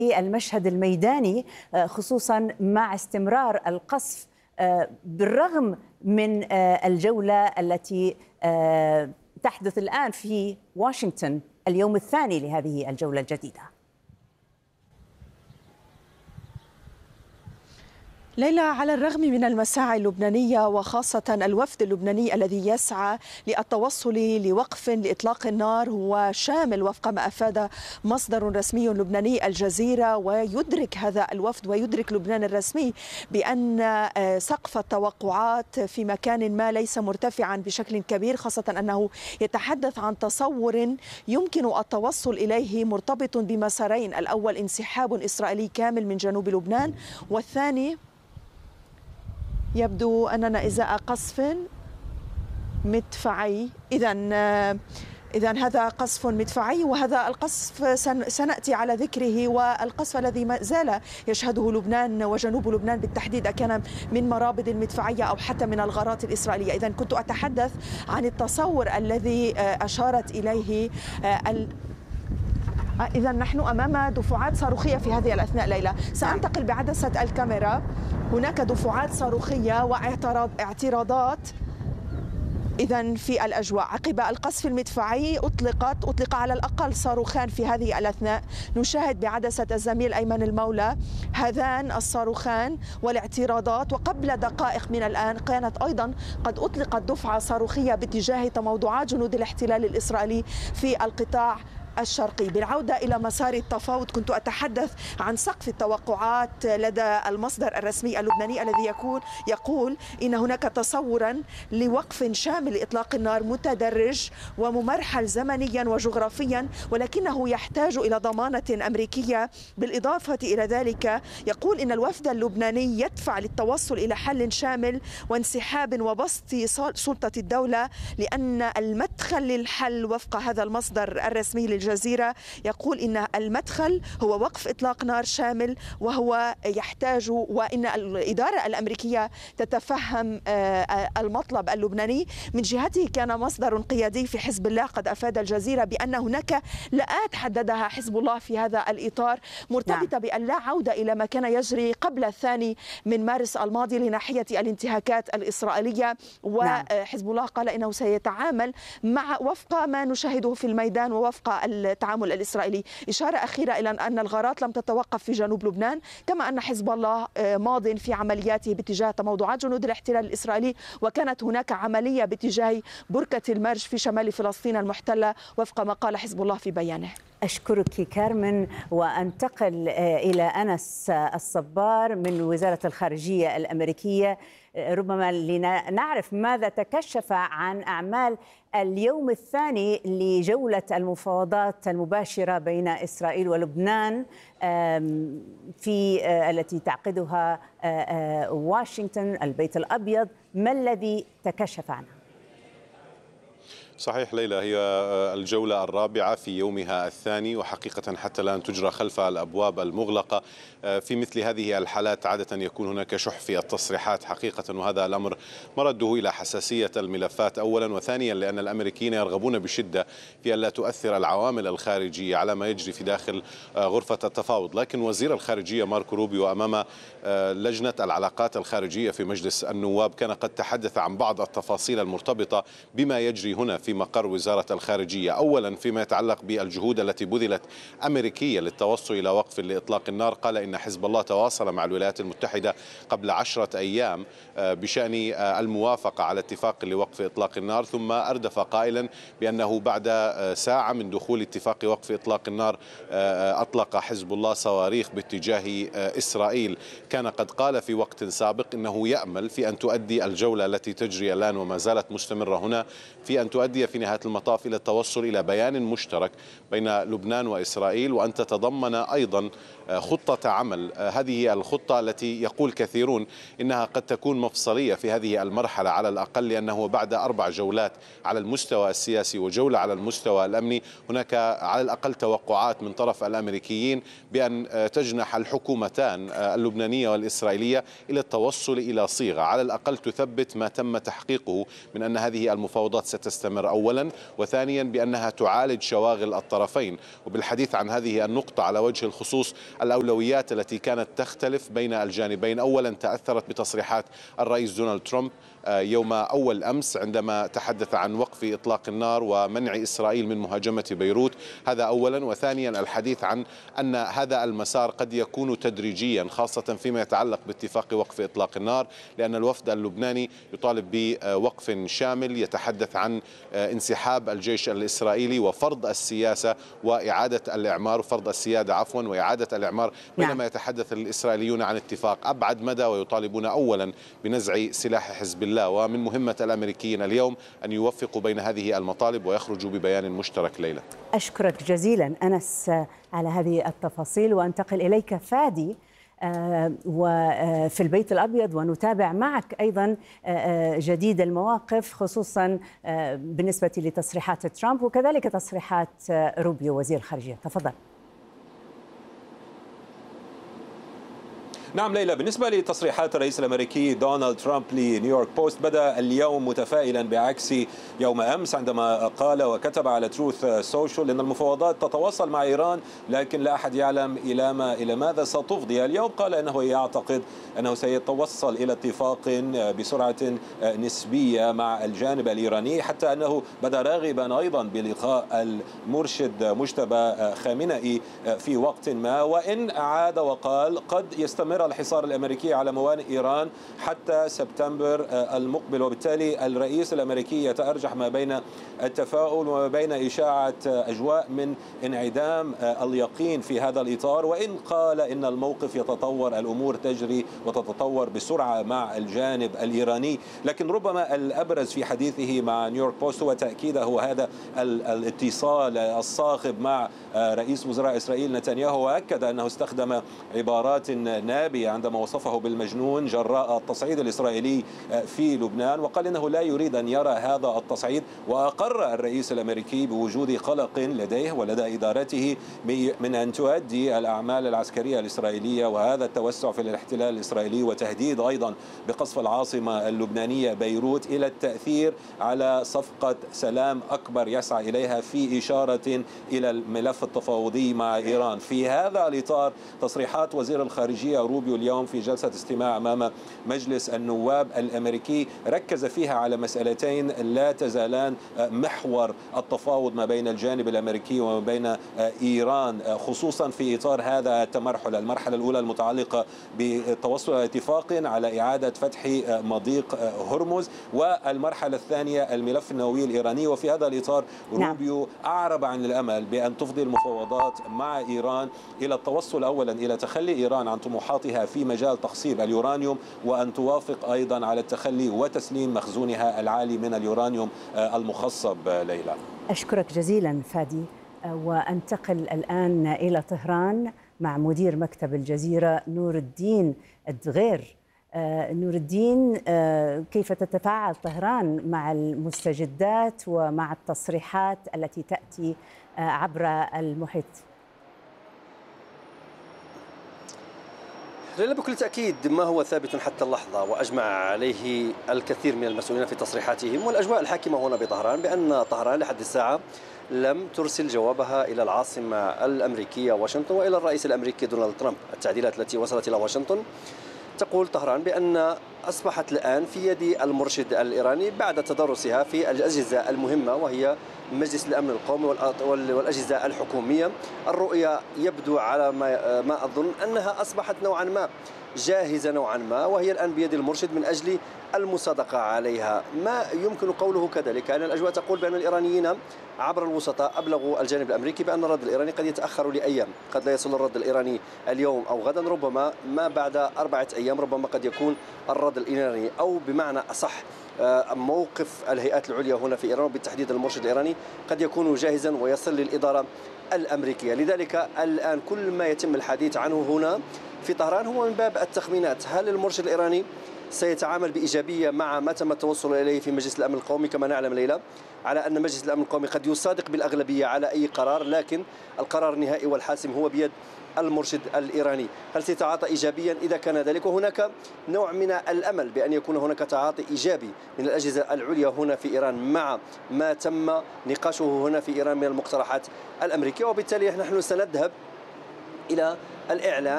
المشهد الميداني، خصوصا مع استمرار القصف بالرغم من الجولة التي تحدث الآن في واشنطن، اليوم الثاني لهذه الجولة الجديدة. ليلى، على الرغم من المساعي اللبنانية وخاصة الوفد اللبناني الذي يسعى للتوصل لوقف لإطلاق النار هو شامل وفق ما أفاد مصدر رسمي لبناني الجزيرة، ويدرك هذا الوفد ويدرك لبنان الرسمي بأن سقف التوقعات في مكان ما ليس مرتفعا بشكل كبير، خاصة أنه يتحدث عن تصور يمكن التوصل إليه مرتبط بمسارين: الأول انسحاب إسرائيلي كامل من جنوب لبنان، والثاني يبدو أننا إزاء قصف مدفعي. إذن هذا قصف مدفعي، وهذا القصف سنأتي على ذكره. والقصف الذي ما زال يشهده لبنان وجنوب لبنان بالتحديد كان من مرابط مدفعية أو حتى من الغارات الإسرائيلية. إذن كنت أتحدث عن التصور الذي أشارت إليه إذا نحن أمام دفعات صاروخية في هذه الأثناء. ليلى، سأنتقل بعدسة الكاميرا. هناك دفعات صاروخية واعتراضات إذن في الأجواء عقب القصف المدفعي. أطلق على الأقل صاروخان في هذه الأثناء. نشاهد بعدسة الزميل أيمن المولى هذان الصاروخان والاعتراضات. وقبل دقائق من الآن كانت أيضا قد أطلقت دفعة صاروخية باتجاه تموضعات جنود الاحتلال الإسرائيلي في القطاع الشرقي. بالعودة إلى مسار التفاوض، كنت أتحدث عن سقف التوقعات لدى المصدر الرسمي اللبناني الذي يقول إن هناك تصورا لوقف شامل لإطلاق النار متدرج وممرحل زمنيا وجغرافيا، ولكنه يحتاج إلى ضمانة أمريكية. بالإضافة إلى ذلك يقول إن الوفد اللبناني يدفع للتوصل إلى حل شامل وانسحاب وبسط سلطة الدولة، لأن المدخل للحل وفق هذا المصدر الرسمي للجزيرة يقول إن المدخل هو وقف إطلاق نار شامل، وهو يحتاج، وإن الإدارة الأمريكية تتفهم المطلب اللبناني. من جهته كان مصدر قيادي في حزب الله قد أفاد الجزيرة بأن هناك لآت حددها حزب الله في هذا الإطار مرتبطة بأن لا عودة إلى ما كان يجري قبل 2 من مارس الماضي لناحية الانتهاكات الإسرائيلية. وحزب الله قال إنه سيتعامل مع وفق ما نشاهده في الميدان ووفق التعامل الإسرائيلي. إشارة أخيرة إلى أن الغارات لم تتوقف في جنوب لبنان، كما أن حزب الله ماض في عملياته باتجاه تموضعات جنود الاحتلال الإسرائيلي، وكانت هناك عملية باتجاه بركة المرج في شمال فلسطين المحتلة وفق ما قال حزب الله في بيانه. أشكرك كارمن، وأنتقل إلى أنس الصبار من وزارة الخارجية الأمريكية، ربما لنعرف ماذا تكشف عن أعمال اليوم الثاني لجولة المفاوضات المباشرة بين إسرائيل ولبنان التي تعقدها واشنطن، البيت الأبيض. ما الذي تكشف عنه؟ صحيح ليلى، هي الجولة الرابعة في يومها الثاني، وحقيقة حتى الآن تجرى خلف الأبواب المغلقة. في مثل هذه الحالات عادة يكون هناك شح في التصريحات حقيقة، وهذا الأمر مرده إلى حساسية الملفات أولا، وثانيا لأن الأمريكيين يرغبون بشدة في أن لا تؤثر العوامل الخارجية على ما يجري في داخل غرفة التفاوض. لكن وزير الخارجية ماركو روبيو أمام لجنة العلاقات الخارجية في مجلس النواب كان قد تحدث عن بعض التفاصيل المرتبطة بما يجري هنا في مقر وزارة الخارجية. أولا فيما يتعلق بالجهود التي بذلت أمريكية للتوصل إلى وقف لإطلاق النار، قال إن حزب الله تواصل مع الولايات المتحدة قبل 10 أيام بشأن الموافقة على اتفاق لوقف إطلاق النار، ثم أردف قائلا بأنه بعد ساعة من دخول اتفاق وقف إطلاق النار أطلق حزب الله صواريخ باتجاه إسرائيل. كان قد قال في وقت سابق إنه يأمل في أن تؤدي الجولة التي تجري الآن وما زالت مستمرة هنا في أن تؤدي في نهاية المطاف إلى التوصل إلى بيان مشترك بين لبنان وإسرائيل، وأن تتضمن أيضا خطة عمل. هذه الخطة التي يقول كثيرون إنها قد تكون مفصلية في هذه المرحلة على الأقل، لأنه بعد 4 جولات على المستوى السياسي وجولة على المستوى الأمني هناك على الأقل توقعات من طرف الأمريكيين بأن تجنح الحكومتان اللبنانية والإسرائيلية إلى التوصل إلى صيغة على الأقل تثبت ما تم تحقيقه من أن هذه المفاوضات ستستمر تستمر أولا، وثانيا بأنها تعالج شواغل الطرفين. وبالحديث عن هذه النقطة على وجه الخصوص الأولويات التي كانت تختلف بين الجانبين، أولا تأثرت بتصريحات الرئيس دونالد ترامب يوم أول أمس عندما تحدث عن وقف إطلاق النار ومنع إسرائيل من مهاجمة بيروت، هذا أولا. وثانيا الحديث عن أن هذا المسار قد يكون تدريجيا، خاصة فيما يتعلق باتفاق وقف إطلاق النار، لأن الوفد اللبناني يطالب بوقف شامل يتحدث عن انسحاب الجيش الإسرائيلي وفرض السياسة وإعادة الإعمار، وفرض السيادة عفوا وإعادة الإعمار، بينما يتحدث الإسرائيليون عن اتفاق أبعد مدى ويطالبون أولا بنزع سلاح حزب الله. ومن مهمة الأمريكيين اليوم أن يوفقوا بين هذه المطالب ويخرجوا ببيان مشترك. ليلى، أشكرك جزيلا أنس على هذه التفاصيل، وأنتقل إليك فادي وفي البيت الأبيض، ونتابع معك أيضا جديد المواقف، خصوصا بالنسبة لتصريحات ترامب وكذلك تصريحات روبيو وزير الخارجية. تفضل. نعم ليلى، بالنسبة لتصريحات الرئيس الأمريكي دونالد ترامب لنيويورك بوست، بدأ اليوم متفائلا بعكس يوم أمس عندما قال وكتب على تروث سوشيال أن المفاوضات تتواصل مع إيران، لكن لا أحد يعلم إلى ماذا ستفضي. اليوم قال أنه يعتقد أنه سيتوصل إلى اتفاق بسرعة نسبية مع الجانب الإيراني، حتى أنه بدأ راغبا أيضا بلقاء المرشد مجتبى خامنئي في وقت ما، وإن عاد وقال قد يستمر الحصار الأمريكي على موانئ إيران حتى سبتمبر المقبل. وبالتالي الرئيس الأمريكي يتأرجح ما بين التفاؤل وما بين إشاعة أجواء من انعدام اليقين في هذا الإطار، وإن قال إن الموقف يتطور، الأمور تجري وتتطور بسرعة مع الجانب الإيراني. لكن ربما الأبرز في حديثه مع نيويورك بوست هو تأكيده هذا الاتصال الصاخب مع رئيس وزراء إسرائيل نتنياهو، وأكد أنه استخدم عبارات نابية عندما وصفه بالمجنون جراء التصعيد الإسرائيلي في لبنان، وقال إنه لا يريد أن يرى هذا التصعيد. وأقر الرئيس الأمريكي بوجود قلق لديه ولدى إدارته من أن تؤدي الأعمال العسكرية الإسرائيلية وهذا التوسع في الاحتلال الإسرائيلي وتهديد أيضا بقصف العاصمة اللبنانية بيروت إلى التأثير على صفقة سلام أكبر يسعى إليها، في إشارة إلى الملف التفاوضي مع إيران. في هذا الإطار تصريحات وزير الخارجية روبيو اليوم في جلسة استماع أمام مجلس النواب الأمريكي ركز فيها على مسألتين لا تزالان محور التفاوض ما بين الجانب الأمريكي وما بين إيران، خصوصا في إطار هذا التمرحل. المرحلة الأولى المتعلقة بالتوصل إلى اتفاق على إعادة فتح مضيق هرمز، والمرحلة الثانية الملف النووي الإيراني. وفي هذا الإطار روبيو أعرب عن الأمل بأن تفضي المفاوضات مع إيران إلى التوصل أولا إلى تخلي إيران عن طموحاتها في مجال تخصيب اليورانيوم، وأن توافق أيضا على التخلي وتسليم مخزونها العالي من اليورانيوم المخصب. ليلى، أشكرك جزيلا فادي، وأنتقل الآن إلى طهران مع مدير مكتب الجزيرة نور الدين الدغير. نور الدين، كيف تتفاعل طهران مع المستجدات ومع التصريحات التي تأتي عبر المحيط؟ ليلى، بكل تأكيد ما هو ثابت حتى اللحظة وأجمع عليه الكثير من المسؤولين في تصريحاتهم والأجواء الحاكمة هنا بطهران، بأن طهران لحد الساعة لم ترسل جوابها إلى العاصمة الأمريكية واشنطن وإلى الرئيس الأمريكي دونالد ترامب. التعديلات التي وصلت إلى واشنطن تقول طهران بأن أصبحت الآن في يد المرشد الإيراني بعد تدرسها في الأجهزة المهمة وهي مجلس الأمن القومي والأجهزة الحكومية. الرؤية يبدو على ما أظن أنها أصبحت نوعا ما جاهزة نوعا ما، وهي الآن بيد المرشد من أجل المصادقة عليها. ما يمكن قوله كذلك أن الأجواء تقول بأن الإيرانيين عبر الوسطاء أبلغوا الجانب الأمريكي بأن الرد الإيراني قد يتأخر لأيام، قد لا يصل الرد الإيراني اليوم أو غدا، ربما ما بعد 4 أيام، ربما قد يكون الرد الإيراني أو بمعنى أصح موقف الهيئات العليا هنا في إيران وبالتحديد المرشد الإيراني قد يكون جاهزا ويصل للإدارة الأمريكية. لذلك الآن كل ما يتم الحديث عنه هنا في طهران هو من باب التخمينات. هل المرشد الإيراني سيتعامل بإيجابية مع ما تم التوصل إليه في مجلس الأمن القومي؟ كما نعلم ليلى على أن مجلس الأمن القومي قد يصادق بالأغلبية على أي قرار، لكن القرار النهائي والحاسم هو بيد المرشد الإيراني. هل سيتعاطى إيجابيا إذا كان ذلك؟ وهناك نوع من الأمل بأن يكون هناك تعاطي إيجابي من الأجهزة العليا هنا في إيران مع ما تم نقاشه هنا في إيران من المقترحات الأمريكية، وبالتالي نحن سنذهب إلى الإعلان